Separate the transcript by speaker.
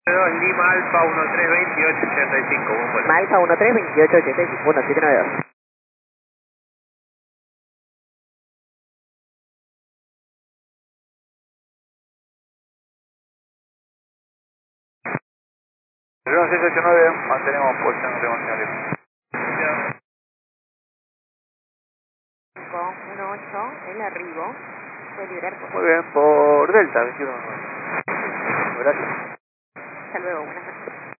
Speaker 1: 2 Lima Alfa 132885, buen vuelo.
Speaker 2: Alfa 132885, 1792.
Speaker 1: Perdón, 689, mantenemos posición, no tenemos señales.
Speaker 2: 518, el arribo, puede liberar por...
Speaker 1: Muy bien, por Delta, 21. Gracias.
Speaker 2: Hasta luego, buenas noches.